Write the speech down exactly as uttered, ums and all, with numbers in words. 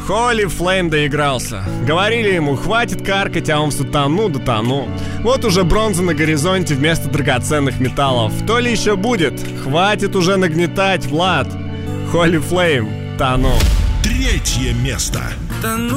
Холли Флейм доигрался. Говорили ему, хватит каркать, а он все тону да тону. Вот уже бронза на горизонте вместо драгоценных металлов. То ли еще будет? Хватит уже нагнетать, Влад. Холли Флейм, тону. Третье место. Тону